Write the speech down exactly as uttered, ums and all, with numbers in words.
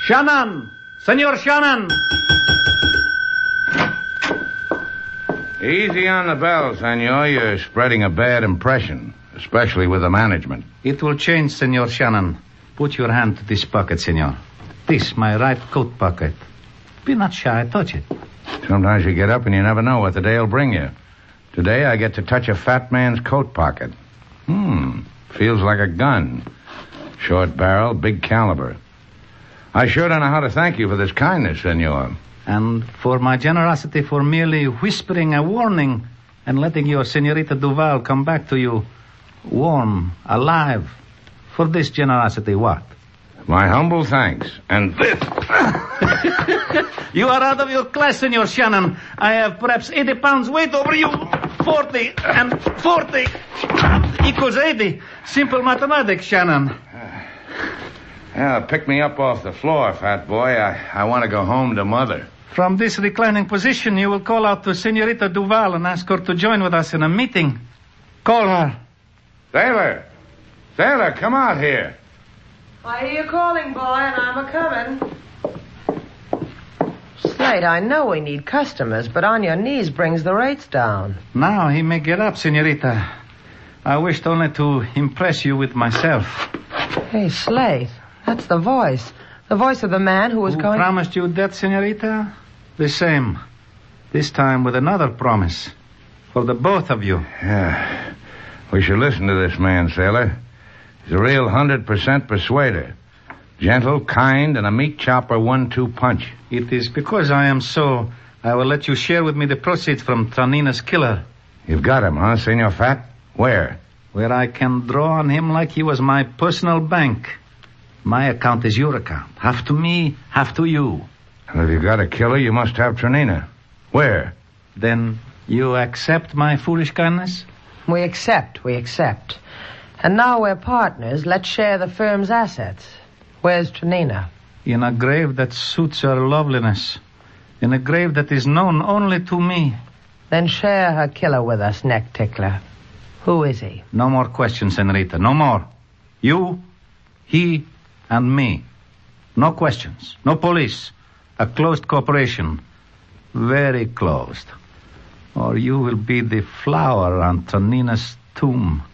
Shannon! Senor Shannon! Easy on the bell, senor. You're spreading a bad impression, especially with the management. It will change, Senor Shannon. Put your hand to this pocket, senor. This, my right coat pocket. Be not shy. Touch it. Sometimes you get up and you never know what the day will bring you. Today I get to touch a fat man's coat pocket. Hmm. Feels like a gun. Short barrel, big caliber. I sure don't know how to thank you for this kindness, senor. And for my generosity for merely whispering a warning and letting your Senorita Duval come back to you warm, alive. For this generosity, what? My humble thanks. And this... You are out of your class, Senor Shannon. I have perhaps eighty pounds weight over you. Forty and forty equals eighty. Simple mathematics, Shannon. Yeah, pick me up off the floor, fat boy. I, I want to go home to Mother. From this reclining position, you will call out to Senorita Duval and ask her to join with us in a meeting. Call her. Sailor! Sailor, come out here. I hear you calling, boy, and I'm a-coming. Slate, I know we need customers, but on your knees brings the rates down. Now he may get up, Senorita. I wished only to impress you with myself. Hey, Slate, that's the voice. The voice of the man who was who going... promised you that, Senorita? The same. This time with another promise. For the both of you. Yeah. We should listen to this man, sailor. He's a real hundred percent persuader. Gentle, kind, and a meat chopper one-two punch. It is because I am so, I will let you share with me the proceeds from Tranina's killer. You've got him, huh, Senor Fat? Where? Where I can draw on him like he was my personal bank. My account is your account. Half to me, half to you. Well, if you've got a killer, you must have Tranina. Where? Then you accept my foolish kindness? We accept, we accept. And now we're partners. Let's share the firm's assets. Where's Tranina? In a grave that suits her loveliness. In a grave that is known only to me. Then share her killer with us, neck tickler. Who is he? No more questions, Senorita. No more. You, he, and me. No questions. No police. A closed corporation. Very closed. Or you will be the flower on Tranina's tomb.